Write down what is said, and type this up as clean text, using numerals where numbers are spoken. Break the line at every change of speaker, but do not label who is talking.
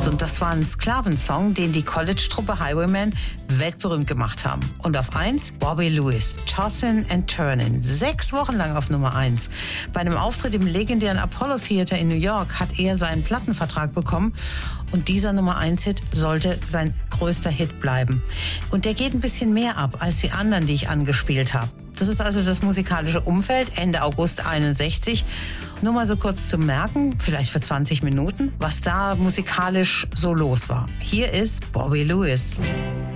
Und das war ein Sklavensong, den die College-Truppe Highwaymen weltberühmt gemacht haben. Und auf 1 Bobby Lewis, Tossin' and Turnin'. 6 Wochen lang auf Nummer 1. Bei einem Auftritt im legendären Apollo Theater in New York hat er seinen Plattenvertrag bekommen. Und dieser Nummer 1-Hit sollte sein größter Hit bleiben. Und der geht ein bisschen mehr ab als die anderen, die ich angespielt habe. Das ist also das musikalische Umfeld Ende August 61. Nur mal so kurz zu merken, vielleicht für 20 Minuten, was da musikalisch so los war. Hier ist Bobby Lewis.